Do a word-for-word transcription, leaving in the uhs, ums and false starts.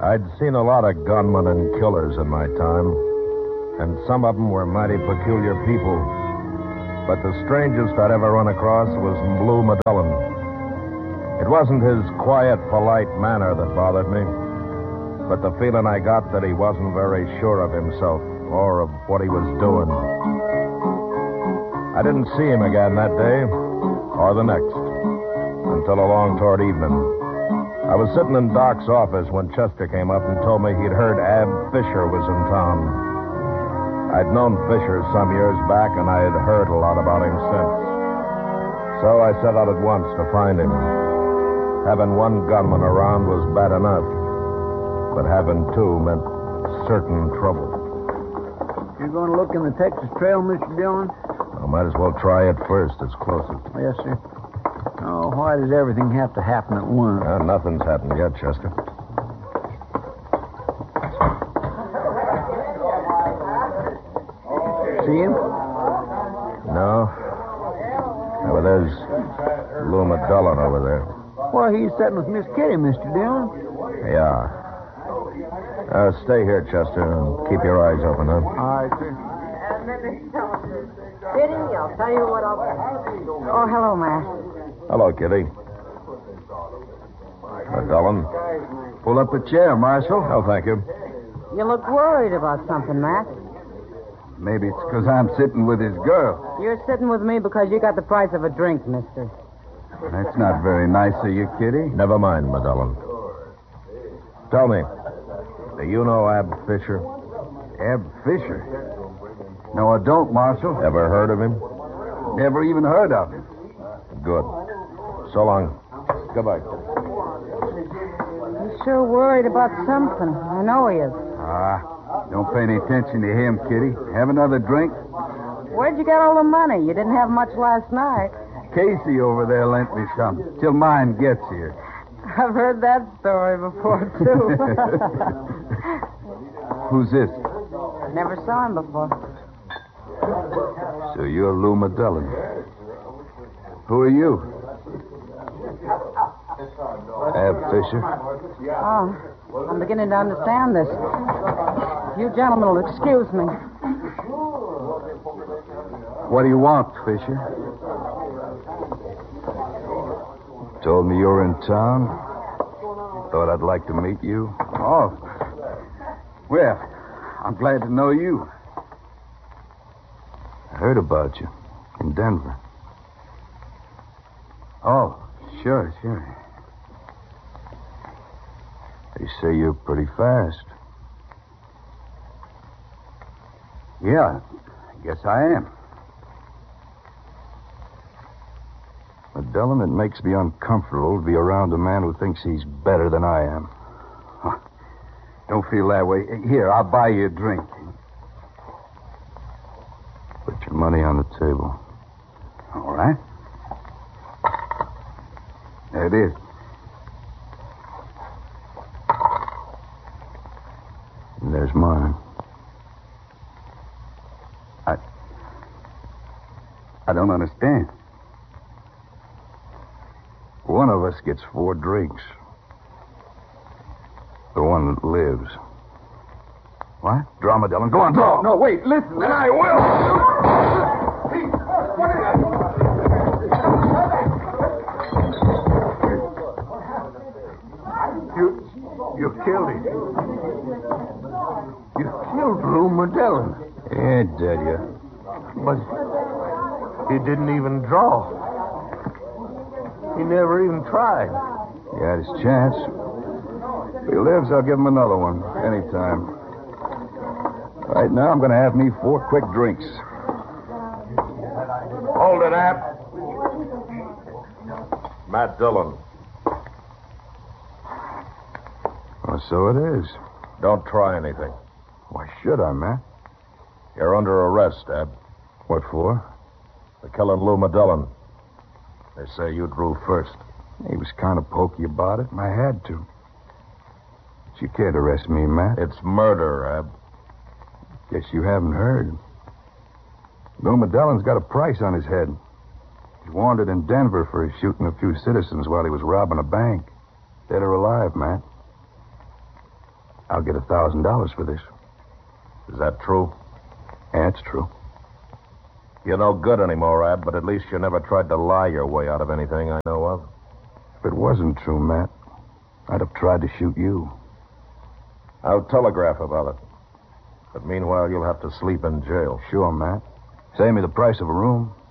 I'd seen a lot of gunmen and killers in my time, and some of them were mighty peculiar people. But the strangest I'd ever run across was Lou Madellan. It wasn't his quiet, polite manner that bothered me, but the feeling I got that he wasn't very sure of himself or of what he was doing. I didn't see him again that day or the next until along toward evening. I was sitting in Doc's office when Chester came up and told me he'd heard Ab Fisher was in town. I'd known Fisher some years back, and I had heard a lot about him since. So I set out at once to find him. Having one gunman around was bad enough, but having two meant certain trouble. You going to look in the Texas Trail, Mister Dillon? I might as well try it first. It's closest. Yes, sir. Oh, why does everything have to happen at once? Uh, nothing's happened yet, Chester. See him? No. Oh, well, there's Lou Madellan over there. Well, he's sitting with Miss Kitty, Mister Dillon. Yeah. Uh, stay here, Chester, and keep your eyes open, huh? All right, sir. Kitty, I'll tell you what I'll... Oh, hello, Matt. Hello, Kitty. Madellan. Pull up a chair, Marshal. Oh, thank you. You look worried about something, Matt. Maybe it's because I'm sitting with his girl. You're sitting with me because you got the price of a drink, mister. That's not very nice of you, Kitty. Never mind, Madellan. Tell me, do you know Ab Fisher? Ab Fisher? No, I don't, Marshal. Ever heard of him? Never even heard of him. Good. So long. Goodbye. He's sure worried about something. I know he is. Ah, don't pay any attention to him, Kitty. Have another drink? Where'd you get all the money? You didn't have much last night. Casey over there lent me some, till mine gets here. I've heard that story before, too. Who's this? Never saw him before. So you're Lou Madellan. Who are you? Ab Fisher. Oh, I'm beginning to understand this. You gentlemen will excuse me. What do you want, Fisher? Told me you're in town. Thought I'd like to meet you. Oh. Well, I'm glad to know you. I heard about you in Denver. Oh, sure, sure. They say you're pretty fast. Yeah, I guess I am. Madellan, it makes me uncomfortable to be around a man who thinks he's better than I am. Huh. Don't feel that way. Here, I'll buy you a drink. Put your money on the table. All right. There it is. And there's mine. I... I don't understand. One of us gets four drinks. The one that lives. What? Draw, Madellan. Go on, draw. No, wait, listen. Then I will. You, you killed him. You killed Lou Madellan. Yeah, did you? But he didn't even draw. He never even tried. He had his chance. If he lives, I'll give him another one. Anytime. Right now, I'm going to have me four quick drinks. Hold it, Ab. Matt Dillon. Oh, so it is. Don't try anything. Why should I, Matt? You're under arrest, Ab. What for? For killing Lou Madellan. They say you drew first. He was kind of pokey about it, and I had to. But you can't arrest me, Matt. It's murder, Ab. Guess you haven't heard. Lou Madellan's got a price on his head. He's wanted in Denver for shooting a few citizens while he was robbing a bank. Dead or alive, Matt. I'll get a thousand dollars for this. Is that true? Yeah, it's true. You're no good anymore, Ab, but at least you never tried to lie your way out of anything I know of. If it wasn't true, Matt, I'd have tried to shoot you. I'll telegraph about it. But meanwhile, you'll have to sleep in jail. Sure, Matt. Save me the price of a room.